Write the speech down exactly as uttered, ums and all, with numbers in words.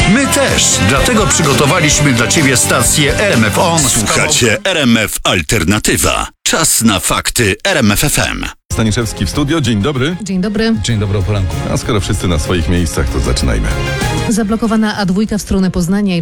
My też, dlatego przygotowaliśmy dla Ciebie stację R M F On. Słuchacie R M F Alternatywa. Czas na fakty R M F F M. Staniszewski w studio, dzień dobry. Dzień dobry. Dzień dobry o poranku. A skoro wszyscy na swoich miejscach, to zaczynajmy. Zablokowana A dwa w stronę Poznania i